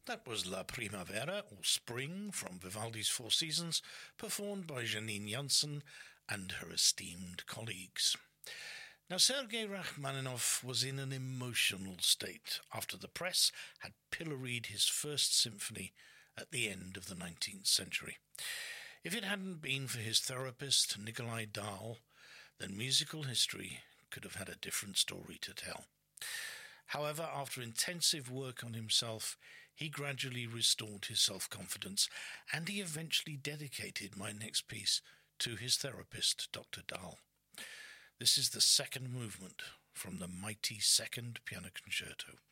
That was La Primavera, or Spring, from Vivaldi's Four Seasons, performed by Janine Janssen and her esteemed colleagues. Now, Sergei Rachmaninoff was in an emotional state after the press had pilloried his First Symphony at the end of the 19th century. If it hadn't been for his therapist, Nikolai Dahl, then musical history could have had a different story to tell. However, after intensive work on himself, he gradually restored his self-confidence, and he eventually dedicated my next piece to his therapist, Dr. Dahl. This is the second movement from the mighty Second Piano Concerto.